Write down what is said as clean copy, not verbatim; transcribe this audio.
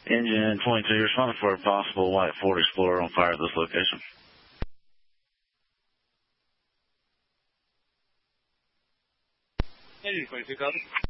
Engine 22, responding for a possible white Ford Explorer on fire at this location. Engine 22, copy.